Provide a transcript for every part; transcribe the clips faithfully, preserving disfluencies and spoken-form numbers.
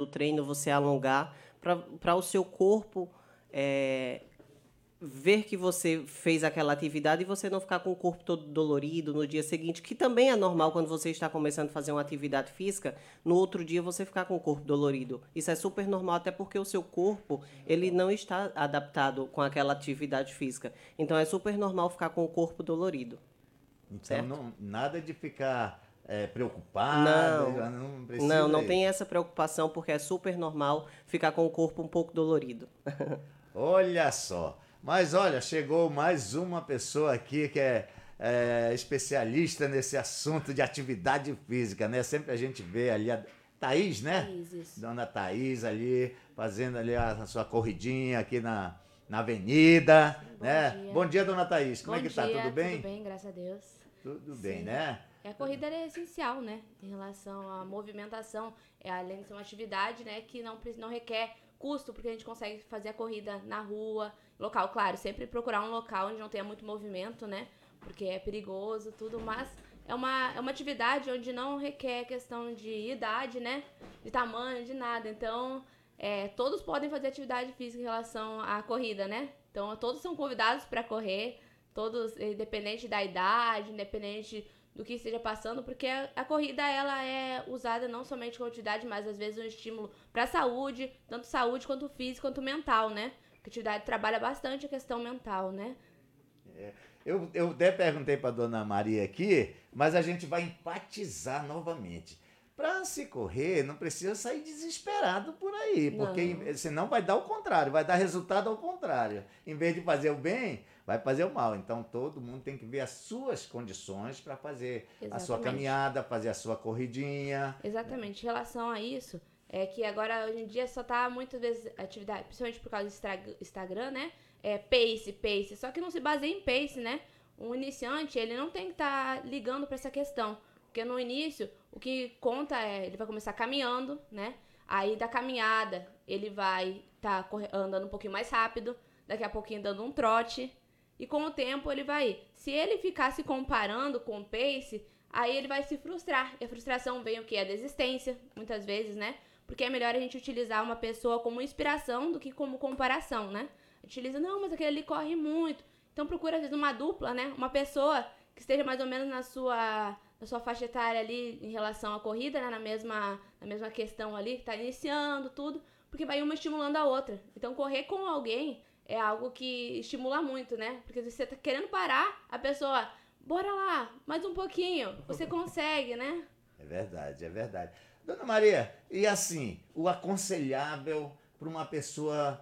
treino, você alongar, para o seu corpo é, ver que você fez aquela atividade e você não ficar com o corpo todo dolorido no dia seguinte, que também é normal quando você está começando a fazer uma atividade física, no outro dia você ficar com o corpo dolorido. Isso é super normal, até porque o seu corpo ele não está adaptado com aquela atividade física. Então é super normal ficar com o corpo dolorido. Então, Certo? não, nada de ficar é, preocupado, Não, não não, precisa não isso. tem essa preocupação, porque é super normal ficar com o corpo um pouco dolorido. Olha só. Mas olha, chegou mais uma pessoa aqui que é, é, especialista nesse assunto de atividade física, né? Sempre a gente vê ali a Thaís, né? Thaís, isso. Dona Thaís ali, fazendo ali a, a sua corridinha aqui na, na avenida, Bom né? dia. Bom dia, Dona Thaís. Como Bom é que tá? dia, Tudo bem? Tudo bem, graças a Deus. Tudo Sim. bem, né? A corrida é essencial, né? Em relação à movimentação, é, além de ser uma atividade, né, que não, pre- não requer custo, porque a gente consegue fazer a corrida na rua, local, claro, sempre procurar um local onde não tenha muito movimento, né? Porque é perigoso, tudo, mas é uma, é uma atividade onde não requer questão de idade, né? De tamanho, de nada. Então, é, todos podem fazer atividade física em relação à corrida, né? Então, todos são convidados para correr, todos, independente da idade, independente do que esteja passando, porque a, a corrida ela é usada não somente como atividade, mas às vezes um estímulo para a saúde, tanto saúde quanto física quanto mental, né? Porque a atividade trabalha bastante a questão mental, né? Eu, eu até perguntei para Dona Maria aqui, mas a gente vai enfatizar novamente. Para se correr, não precisa sair desesperado por aí, porque Não. senão vai dar o contrário, vai dar resultado ao contrário. Em vez de fazer o bem, vai fazer o mal. Então todo mundo tem que ver as suas condições para fazer a sua Exatamente. caminhada, fazer a sua corridinha. Exatamente. Em relação a isso, é que agora hoje em dia só tá muitas vezes atividade, principalmente por causa do Instra- Instagram, né? É pace, pace. Só que não se baseia em pace, né? Um iniciante, ele não tem que estar ligando para essa questão. Porque no início, o que conta é, ele vai começar caminhando, né? Aí da caminhada, ele vai estar andando um pouquinho mais rápido, daqui a pouquinho dando um trote. E com o tempo ele vai ir. Se ele ficar se comparando com o pace, aí ele vai se frustrar. E a frustração vem o quê? A desistência, muitas vezes, né? Porque é melhor a gente utilizar uma pessoa como inspiração do que como comparação, né? A gente utiliza, não, mas aquele ali corre muito. Então procura, às vezes, uma dupla, né? Uma pessoa que esteja mais ou menos na sua, na sua faixa etária ali em relação à corrida, né? Na mesma, na mesma questão ali, que está iniciando, tudo. Porque vai uma estimulando a outra. Então correr com alguém é algo que estimula muito, né? Porque se você tá querendo parar, a pessoa, bora lá, mais um pouquinho. Você consegue, né? É verdade, é verdade. Dona Maria, e assim, o aconselhável para uma pessoa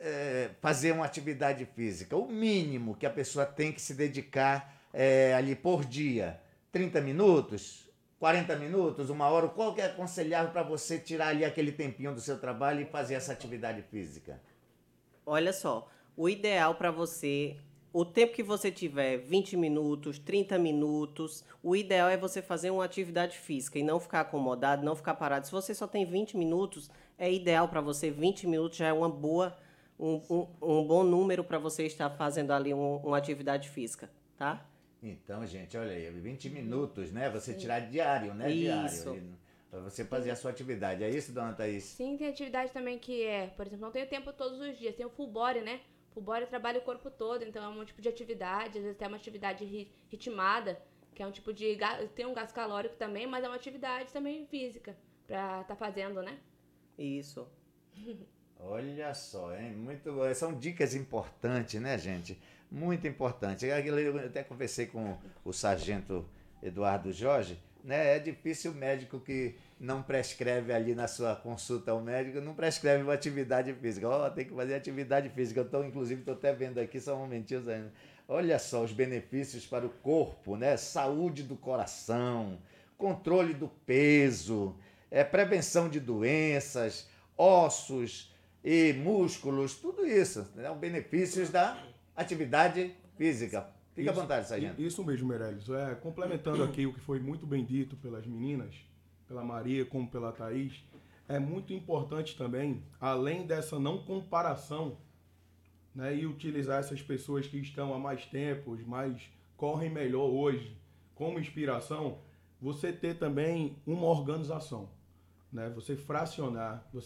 é, fazer uma atividade física, o mínimo que a pessoa tem que se dedicar é, ali por dia, trinta minutos, quarenta minutos, uma hora, qual que é aconselhável para você tirar ali aquele tempinho do seu trabalho e fazer essa atividade física? Olha só, o ideal para você, o tempo que você tiver, vinte minutos, trinta minutos, o ideal é você fazer uma atividade física e não ficar acomodado, não ficar parado. Se você só tem vinte minutos, é ideal para você, vinte minutos já é uma boa, um, um, um bom número para você estar fazendo ali um- uma atividade física, tá? Então, gente, olha aí, vinte minutos, né? Você tirar diário, né? Isso. Diário. Para você fazer a sua atividade. É isso, dona Thaís? Sim, tem atividade também que é, por exemplo, não tenho tempo todos os dias. Tem o full body, né? Full body trabalha o corpo todo, então é um tipo de atividade, às vezes até uma atividade ri- ritmada, que é um tipo de... ga- tem um gasto calórico também, mas é uma atividade também física pra tá fazendo, né? Isso. Olha só, hein? Muito bom. São dicas importantes, né, gente? Muito importante. Eu até conversei com o sargento Eduardo Jorge, né? É difícil o médico que não prescreve ali na sua consulta ao médico, não prescreve uma atividade física. Ó, tem que fazer atividade física. Eu tô, inclusive, estou até vendo aqui, só um momentinho ainda. Olha só os benefícios para o corpo, né? Saúde do coração, controle do peso, é, prevenção de doenças, ossos e músculos, tudo isso, né? Os benefícios da atividade física. Fique à Isso, vontade, sargento. i- isso mesmo, Meirelles. É, complementando aqui o que foi muito bem dito pelas meninas, pela Maria como pela Thaís, é muito importante também, além dessa não comparação, né, e utilizar essas pessoas que estão há mais tempo, mais correm melhor hoje, como inspiração, você ter também uma organização, né? Você fracionar, você